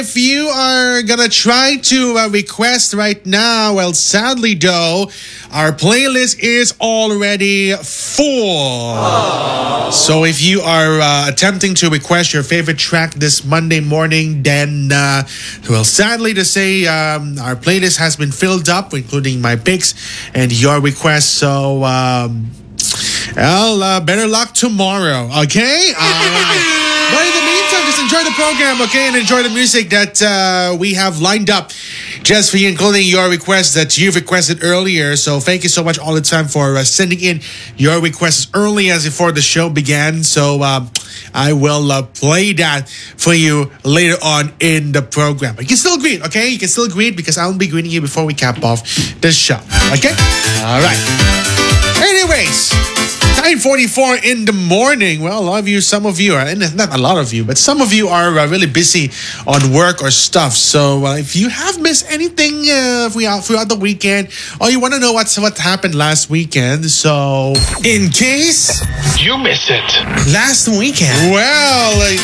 If you are gonna try to request right now, well, sadly though, our playlist is already full. Aww. So if you are attempting to request your favorite track this Monday morning, then, well, sadly to say, our playlist has been filled up, including my picks and your requests. So, better luck tomorrow, okay? All right. But in the meantime, just enjoy the program, okay? And enjoy the music that we have lined up just for you, including your requests that you've requested earlier. So thank you so much all the time for sending in your requests as early as before the show began. So I will play that for you later on in the program. But you can still greet, okay? You can still greet because I'll be greeting you before we cap off the show, okay? All right. Anyways, 9:44 in the morning. Well, a lot of you, some of you are, and not a lot of you, but some of you are really busy on work or stuff. So if you have missed anything throughout the weekend, or you want to know what happened last weekend, so in case you miss it last weekend, well,